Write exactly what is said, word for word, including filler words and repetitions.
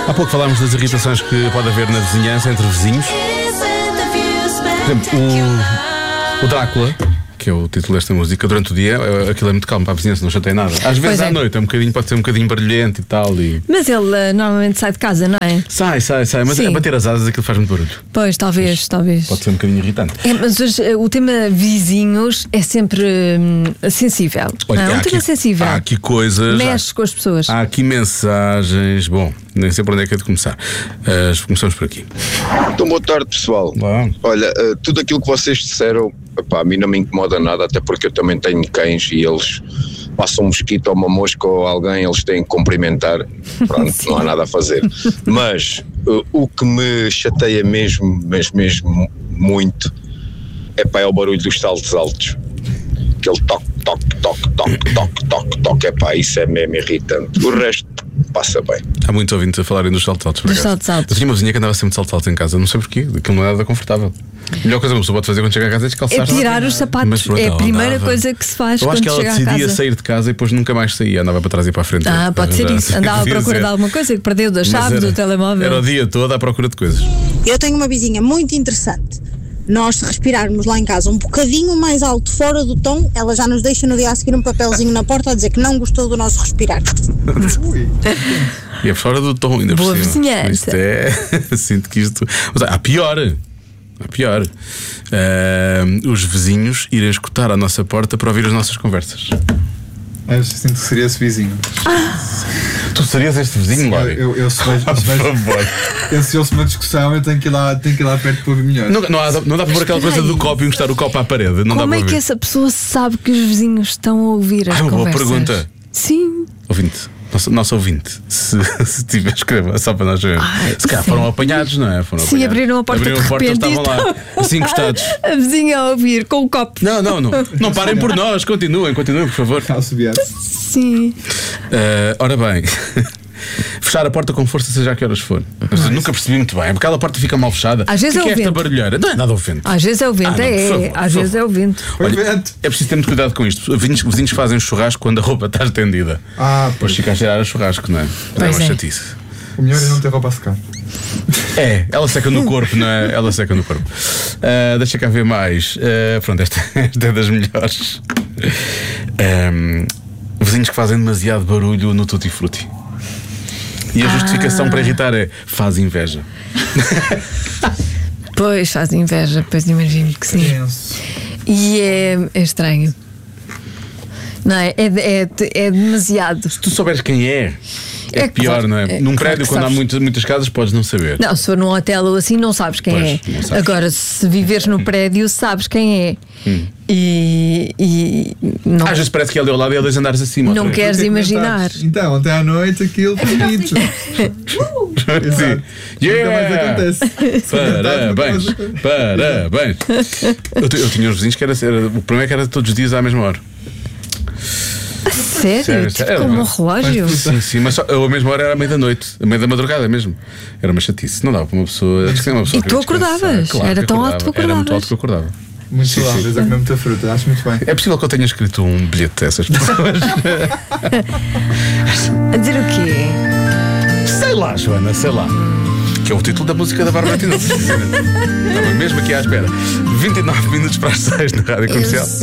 Há pouco falámos das irritações que pode haver na vizinhança entre vizinhos. Por exemplo, o, o Drácula, que é o título desta música, durante o dia aquilo é muito calmo para a vizinhança, não chateia nada. Às vezes Pois é. à noite é um bocadinho, pode ser um bocadinho barulhento e tal. E... Mas ele uh, normalmente sai de casa, não é? Sai, sai, sai, mas Sim. a bater as asas aquilo faz muito barulho. Pois, talvez, talvez. Pode ser um bocadinho irritante. É, mas hoje, uh, o tema vizinhos é sempre hum, sensível. Olha, não, é há um tema aqui- sensível. Há aqui coisas. Mexe com as pessoas. Há aqui mensagens. Bom, nem sei por onde é que é de começar. Uh, começamos por aqui. Então, boa tarde, pessoal. Olá. Olha, eh, tudo aquilo que vocês disseram, epá, a mim não me incomoda nada, até porque eu também tenho cães e eles passam um mosquito ou uma mosca ou alguém, eles têm que cumprimentar. Pronto, não há nada a fazer. Mas eh, o que me chateia mesmo, mesmo, mesmo muito, epá, é o barulho dos saltos altos. Aquele toque, toque, toque, toque, toque, toque, toque, epá, isso é mesmo irritante. O resto passa bem. Há muitos ouvintes a falarem dos saltos altos. por Dos acaso. saltos altos. Eu tinha uma vizinha que andava sempre de saltos altos em casa, não sei porquê, aquilo não é nada confortável. A melhor coisa que uma pessoa pode fazer quando chega a casa é descalçar. É tirar os sapatos. Mas pronto, É a ela primeira andava. coisa que se faz Eu acho quando que ela chega a decidia casa. sair de casa e depois nunca mais saía, andava para trás e para a frente. Ah, pode ser Já isso. sei o que Andava à devia procura ser. de alguma coisa que perdeu da Mas chave, era- do telemóvel. Era o dia todo à procura de coisas. Eu tenho uma vizinha muito interessante. Nós, se respirarmos lá em casa um bocadinho mais alto, fora do tom, ela já nos deixa no dia a seguir um papelzinho na porta a dizer que não gostou do nosso respirar. E é fora do tom, ainda Boa por cima. vizinhança. Isto é. Sinto que isto. Mas há pior. Há pior. Ah, os vizinhos irem escutar à nossa porta para ouvir as nossas conversas. Eu sinto que seria esse vizinho. Tu serias este vizinho, Eu, Lório? eu, eu, se vejo, Por se vejo, favor. eu, se ouço uma discussão, eu tenho que ir lá, tenho que ir lá perto para ouvir melhor. Não, não, há, não dá para pôr aquela coisa do copo e encostar o copo à parede. Não dá Como para é que ouvir. essa pessoa sabe que os vizinhos estão a ouvir as Ah, uma boa conversas? pergunta. Sim. Ouvinte, nosso, nosso ouvinte, se, se tiver, escreva, só para nós sabermos. Ai, Se calhar sim. foram apanhados, não é? Foram Sim, apanhados. abriram a porta Abriram de a porta, eles repente e estavam lá, assim encostados. A vizinha a ouvir com o copo. Não, não, não. Não parem por nós, continuem, continuem, por favor. Está a subir. Sim. Ah, ora bem, fechar a porta com força, seja a que horas for. Mas eu nunca percebi muito bem, porque aquela porta fica mal fechada. Às vezes o que é é o esta vento. barulheira? Não é nada o vento. Às vezes é o vento, Ah, não, é. por favor, Às por vezes é o vento. Foi vento. É preciso ter muito cuidado com isto. Vizinhos, vizinhos fazem churrasco quando a roupa está estendida. Ah, Depois pois. fica a cheirar a churrasco, não é? Não é Pois uma é. chatice. O melhor é não ter roupa a secar. É, ela seca no corpo, não é? Ela seca no corpo. Ah, deixa cá ver mais. Ah, pronto, esta, esta é das melhores. Ahm, vizinhos que fazem demasiado barulho no Tutti Frutti. E a justificação Ah. para irritar é faz inveja. Pois faz inveja, pois imagino que sim. Tenso. E é, é estranho. Não é? É, é, é demasiado. Se tu souberes quem é, é, É pior, claro, não é? é Num claro prédio, que quando há sabes. muitas, muitas casas, podes não saber. Não, se for num hotel ou assim, não sabes quem Pois, é. não sabes. Agora, se viveres no prédio, sabes quem é. E, e não, Às vezes parece que é ali ao lado e é dois andares acima. não outra vez. queres Tem imaginar. comentários. Então, ontem à noite aquilo foi bonito. Sim. Nunca mais Yeah! acontece. Parabéns, parabéns. Eu, ti- eu tinha uns vizinhos que era, era. O problema é que era todos os dias à mesma hora. A sério? Sério, Tipo sério. como um relógio? Sim, sim, mas só, a mesma hora era à meia da noite, à meia da madrugada mesmo. Era uma chatice, não dava para uma pessoa. Acho que uma pessoa E tu queria descansar. acordavas? Claro Era que tão alto que acordava. Era muito acordavas. alto que eu acordava. Muito Sim, saudáveis sim. a comer muita fruta, acho muito bem. É possível que eu tenha escrito um bilhete a essas pessoas. A dizer o quê? Sei lá, Joana, sei lá. Que é o título da música da Bárbara Tinoco. Estava mesmo aqui à espera. vinte e nove minutos para as seis na Rádio Comercial.